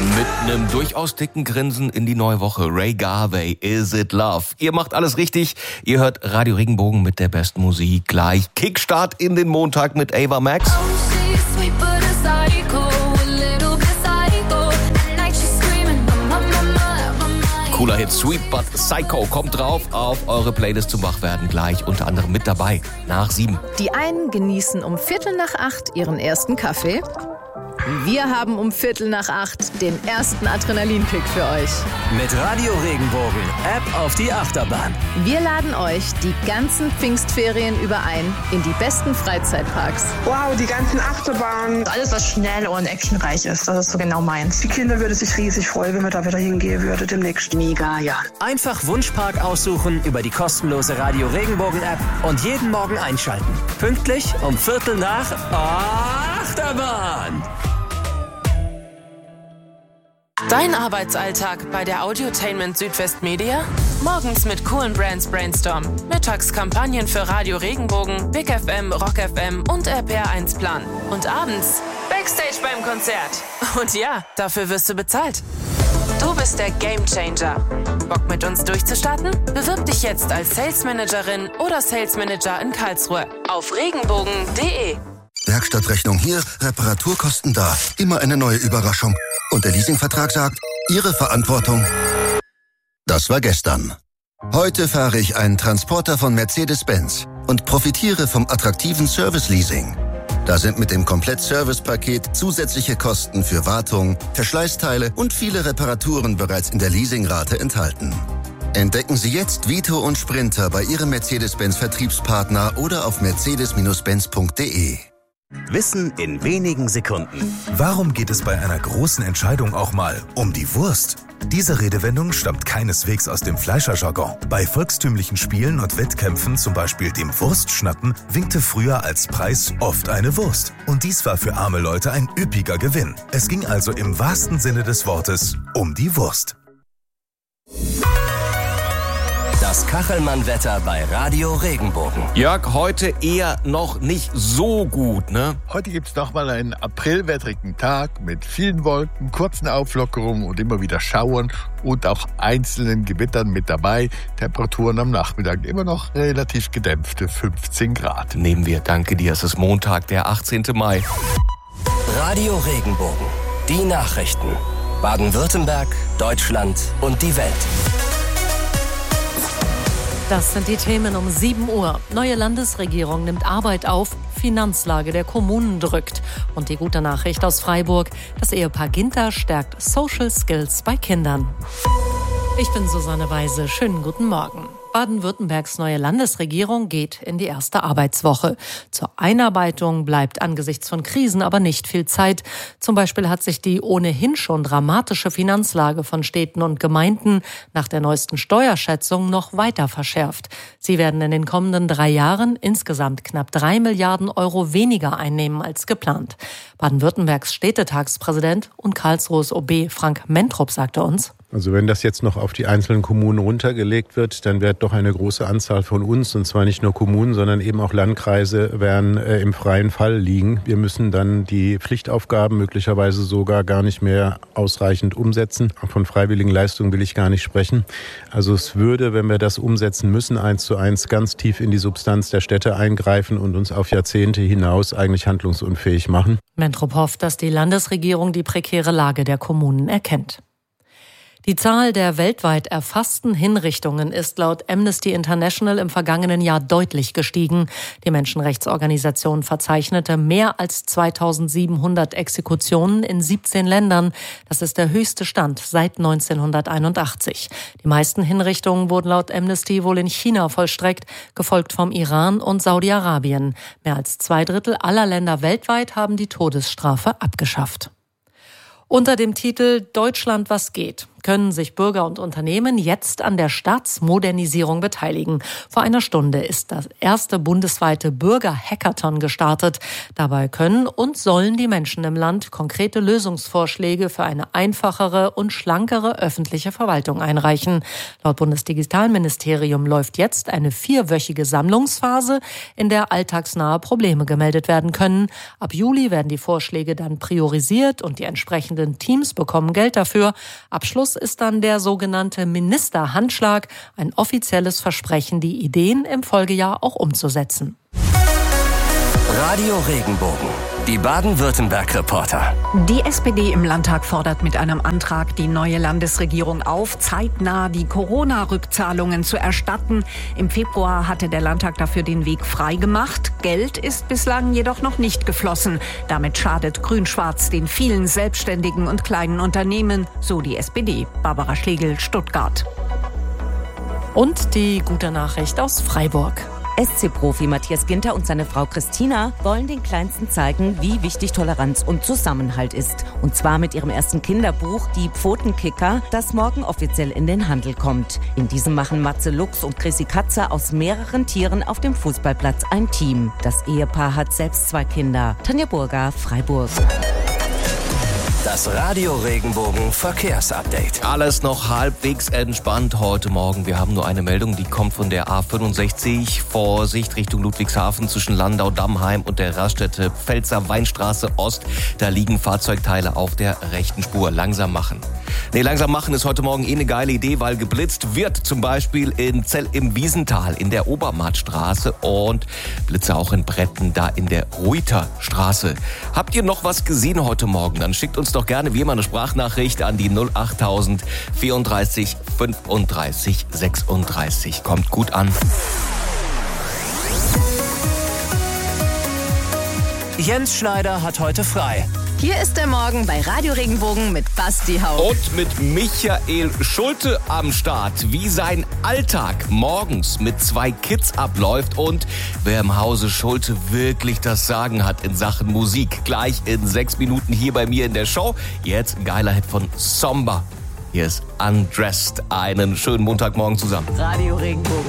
Mit einem durchaus dicken Grinsen in die neue Woche. Ray Garvey, Is It Love? Ihr macht alles richtig. Ihr hört Radio Regenbogen mit der besten Musik. Gleich Kickstart in den Montag mit Ava Max. Cooler Hit, Sweet But Psycho, kommt drauf auf eure Playlist zum Wachwerden. Gleich unter anderem mit dabei, nach 7. Die einen genießen um 7:45 ihren ersten Kaffee. Wir haben um 7:45 den ersten Adrenalinkick für euch. Mit Radio Regenbogen, App auf die Achterbahn. Wir laden euch die ganzen Pfingstferien über ein in die besten Freizeitparks. Wow, die ganzen Achterbahnen. Alles, was schnell und actionreich ist, das ist so genau meins. Die Kinder würden sich riesig freuen, wenn wir da wieder hingehen würden demnächst. Mega, ja. Einfach Wunschpark aussuchen über die kostenlose Radio Regenbogen App und jeden Morgen einschalten. Pünktlich um 7:45 Achterbahn. Dein Arbeitsalltag bei der Audiotainment Südwest Media? Morgens mit coolen Brands Brainstorm. Mittags Kampagnen für Radio Regenbogen, Big FM, Rock FM und RPR1 Plan. Und abends Backstage beim Konzert. Und ja, dafür wirst du bezahlt. Du bist der Gamechanger. Bock mit uns durchzustarten? Bewirb dich jetzt als Sales Managerin oder Sales Manager in Karlsruhe auf regenbogen.de. Werkstattrechnung hier, Reparaturkosten da. Immer eine neue Überraschung. Und der Leasingvertrag sagt, Ihre Verantwortung. Das war gestern. Heute fahre ich einen Transporter von Mercedes-Benz und profitiere vom attraktiven Service-Leasing. Da sind mit dem Komplett-Service-Paket zusätzliche Kosten für Wartung, Verschleißteile und viele Reparaturen bereits in der Leasingrate enthalten. Entdecken Sie jetzt Vito und Sprinter bei Ihrem Mercedes-Benz-Vertriebspartner oder auf mercedes-benz.de. Wissen in wenigen Sekunden. Warum geht es bei einer großen Entscheidung auch mal um die Wurst? Diese Redewendung stammt keineswegs aus dem Fleischerjargon. Bei volkstümlichen Spielen und Wettkämpfen, zum Beispiel dem Wurstschnappen, winkte früher als Preis oft eine Wurst. Und dies war für arme Leute ein üppiger Gewinn. Es ging also im wahrsten Sinne des Wortes um die Wurst. Das Kachelmann-Wetter bei Radio Regenbogen. Jörg, heute eher noch nicht so gut, ne? Heute gibt's nochmal einen aprilwettrigen Tag mit vielen Wolken, kurzen Auflockerungen und immer wieder Schauern und auch einzelnen Gewittern mit dabei. Temperaturen am Nachmittag immer noch relativ gedämpfte 15 Grad. Nehmen wir, danke dir. Es ist Montag, der 18. Mai. Radio Regenbogen. Die Nachrichten. Baden-Württemberg, Deutschland und die Welt. Das sind die Themen um 7 Uhr. Neue Landesregierung nimmt Arbeit auf, Finanzlage der Kommunen drückt. Und die gute Nachricht aus Freiburg, das Ehepaar Ginter stärkt Social Skills bei Kindern. Ich bin Susanne Weise, schönen guten Morgen. Baden-Württembergs neue Landesregierung geht in die erste Arbeitswoche. Zur Einarbeitung bleibt angesichts von Krisen aber nicht viel Zeit. Zum Beispiel hat sich die ohnehin schon dramatische Finanzlage von Städten und Gemeinden nach der neuesten Steuerschätzung noch weiter verschärft. Sie werden in den kommenden 3 Jahren insgesamt knapp 3 Milliarden Euro weniger einnehmen als geplant. Baden-Württembergs Städtetagspräsident und Karlsruhes OB Frank Mentrup sagte uns: Also wenn das jetzt noch auf die einzelnen Kommunen runtergelegt wird, dann wird doch eine große Anzahl von uns, und zwar nicht nur Kommunen, sondern eben auch Landkreise, werden im freien Fall liegen. Wir müssen dann die Pflichtaufgaben möglicherweise sogar gar nicht mehr ausreichend umsetzen. Von freiwilligen Leistungen will ich gar nicht sprechen. Also es würde, wenn wir das umsetzen müssen, 1:1 ganz tief in die Substanz der Städte eingreifen und uns auf Jahrzehnte hinaus eigentlich handlungsunfähig machen. Mentrup hofft, dass die Landesregierung die prekäre Lage der Kommunen erkennt. Die Zahl der weltweit erfassten Hinrichtungen ist laut Amnesty International im vergangenen Jahr deutlich gestiegen. Die Menschenrechtsorganisation verzeichnete mehr als 2700 Exekutionen in 17 Ländern. Das ist der höchste Stand seit 1981. Die meisten Hinrichtungen wurden laut Amnesty wohl in China vollstreckt, gefolgt vom Iran und Saudi-Arabien. Mehr als 2/3 aller Länder weltweit haben die Todesstrafe abgeschafft. Unter dem Titel Deutschland, was geht können sich Bürger und Unternehmen jetzt an der Staatsmodernisierung beteiligen. Vor einer Stunde ist das erste bundesweite Bürger-Hackathon gestartet. Dabei können und sollen die Menschen im Land konkrete Lösungsvorschläge für eine einfachere und schlankere öffentliche Verwaltung einreichen. Laut Bundesdigitalministerium läuft jetzt eine 4-wöchige Sammlungsphase, in der alltagsnahe Probleme gemeldet werden können. Ab Juli werden die Vorschläge dann priorisiert und die entsprechenden Teams bekommen Geld dafür. Abschluss ist dann der sogenannte Ministerhandschlag, ein offizielles Versprechen, die Ideen im Folgejahr auch umzusetzen. Radio Regenbogen, die Baden-Württemberg-Reporter. Die SPD im Landtag fordert mit einem Antrag die neue Landesregierung auf, zeitnah die Corona-Rückzahlungen zu erstatten. Im Februar hatte der Landtag dafür den Weg freigemacht. Geld ist bislang jedoch noch nicht geflossen. Damit schadet Grün-Schwarz den vielen selbstständigen und kleinen Unternehmen, so die SPD. Barbara Schlegel, Stuttgart. Und die gute Nachricht aus Freiburg. SC-Profi Matthias Ginter und seine Frau Christina wollen den Kleinsten zeigen, wie wichtig Toleranz und Zusammenhalt ist. Und zwar mit ihrem ersten Kinderbuch, Die Pfotenkicker, das morgen offiziell in den Handel kommt. In diesem machen Matze Lux und Chrissy Katze aus mehreren Tieren auf dem Fußballplatz ein Team. Das Ehepaar hat selbst 2 Kinder. Tanja Burger, Freiburg. Das Radio Regenbogen Verkehrsupdate. Alles noch halbwegs entspannt heute Morgen. Wir haben nur eine Meldung, die kommt von der A65. Vorsicht Richtung Ludwigshafen zwischen Landau-Dammheim und der Raststätte Pfälzer Weinstraße Ost. Da liegen Fahrzeugteile auf der rechten Spur. Langsam machen. Langsam machen ist heute Morgen eine geile Idee, weil geblitzt wird. Zum Beispiel in Zell im Wiesental in der Obermarktstraße und Blitze auch in Bretten da in der Ruiterstraße. Habt ihr noch was gesehen heute Morgen? Dann schickt uns doch gerne wie immer eine Sprachnachricht an die 08000 34 35 36. Kommt gut an. Jens Schneider hat heute frei. Hier ist der Morgen bei Radio Regenbogen mit Basti Haupt. Und mit Michael Schulte am Start, wie sein Alltag morgens mit 2 Kids abläuft und wer im Hause Schulte wirklich das Sagen hat in Sachen Musik. Gleich in 6 Minuten hier bei mir in der Show. Jetzt ein geiler Hit von Somber. Hier ist Undressed. Einen schönen Montagmorgen zusammen. Radio Regenbogen.